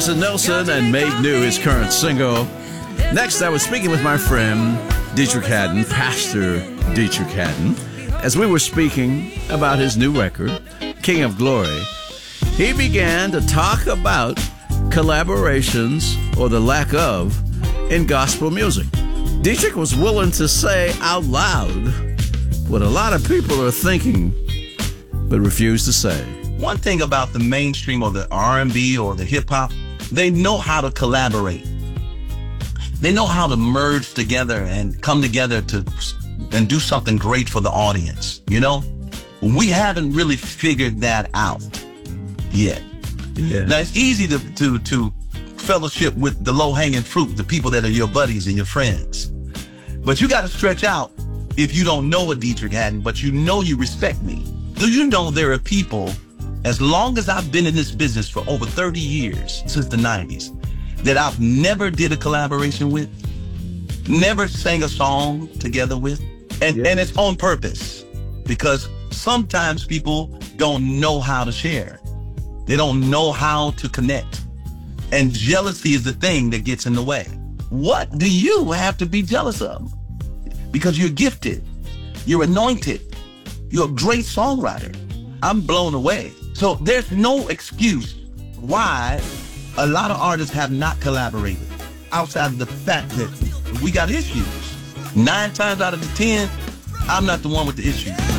Jason Nelson and Made New, his current single. Next, I was speaking with my friend Deitrick Haddon, Pastor Deitrick Haddon, as we were speaking about his new record, King of Glory. He began to talk about collaborations, or the lack of, in gospel music. Deitrick was willing to say out loud what a lot of people are thinking, but refuse to say. One thing about the mainstream or the R&B or the hip-hop, they know how to collaborate. They know how to merge together and come together and do something great for the audience, you know? We haven't really figured that out yet. Yeah. Now, it's easy to fellowship with the low-hanging fruit, the people that are your buddies and your friends. But you got to stretch out if you don't know a Deitrick Haddon, but you know you respect me. Do you know there are people, as long as I've been in this business for over 30 years, since the 90s, that I've never did a collaboration with, never sang a song together with, and it's on purpose, because sometimes people don't know how to share. They don't know how to connect. And jealousy is the thing that gets in the way. What do you have to be jealous of? Because you're gifted, you're anointed, you're a great songwriter. I'm blown away. So there's no excuse why a lot of artists have not collaborated, outside of the fact that we got issues. 9 times out of the 10, I'm not the one with the issue.